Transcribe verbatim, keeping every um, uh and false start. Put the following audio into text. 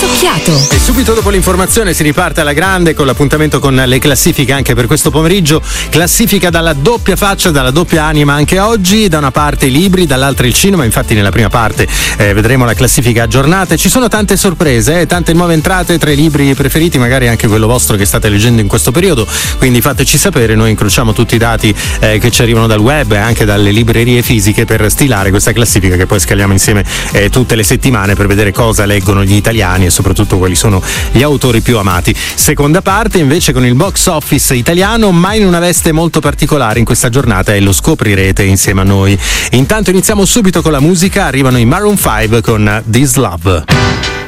succhiato. E subito dopo l'informazione si riparte alla grande con l'appuntamento con le classifiche anche per questo pomeriggio. Classifica dalla doppia faccia, dalla doppia anima anche oggi. Da una parte i libri, dall'altra il cinema. Infatti nella prima parte eh, vedremo la classifica aggiornata. Ci sono tante sorprese, eh, tante nuove entrate tra i libri preferiti, magari anche quello vostro che state leggendo in questo periodo. Quindi fateci sapere, noi incrociamo tutti i dati eh, che ci arrivano dal web e anche dalle librerie fisiche per stilare questa classifica che poi scaliamo insieme eh, tutte le settimane per vedere cosa leggono gli italiani e soprattutto quali sono gli autori più amati. Seconda parte invece con il box office italiano, ma in una veste molto particolare in questa giornata e lo scoprirete insieme a noi. Intanto iniziamo subito con la musica, arrivano i Maroon five con This Love.